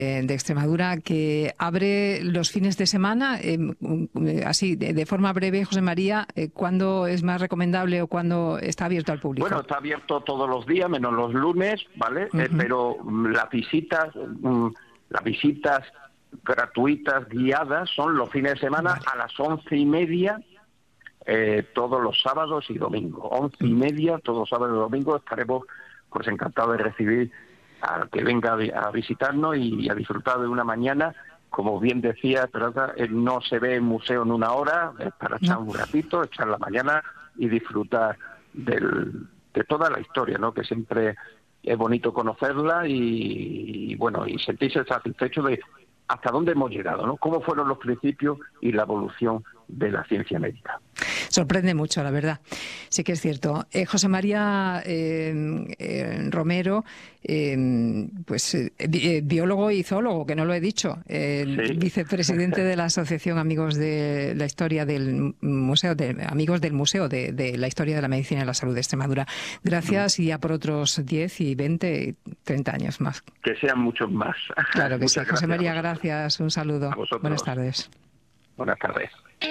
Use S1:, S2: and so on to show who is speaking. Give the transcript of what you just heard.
S1: de Extremadura, que abre los fines de semana. Así, de forma breve, José María, ¿cuándo es más recomendable o cuándo está abierto al público?
S2: Bueno, está abierto todos los días, menos los lunes, ¿vale? Pero las visitas gratuitas, guiadas, son los fines de semana a las 11:30, todos los sábados y domingos. 11:30, todos los sábados y domingos, estaremos pues encantados de recibir al que venga a visitarnos y a disfrutar de una mañana. Como bien decía Esperanza, no se ve el museo en una hora, es para echar un ratito, echar la mañana y disfrutar de toda la historia, ¿no? Que siempre es bonito conocerla y bueno, y sentirse satisfecho de hasta dónde hemos llegado, ¿no? Cómo fueron los principios y la evolución de la ciencia médica.
S1: Sorprende mucho, la verdad. Sí que es cierto. José María Romero, biólogo y zoólogo, que no lo he dicho,
S2: Sí.
S1: vicepresidente de la Asociación Amigos de la Historia del Museo, Amigos del Museo de la Historia de la Medicina y la Salud de Extremadura. Gracias y ya por otros 10 y 20 y 30 años más.
S2: Que sean muchos más.
S1: Claro que sí.
S2: Muchas
S1: José
S2: gracias
S1: María, gracias. Un saludo.
S2: a vosotros.
S1: Buenas tardes.
S2: Buenas tardes.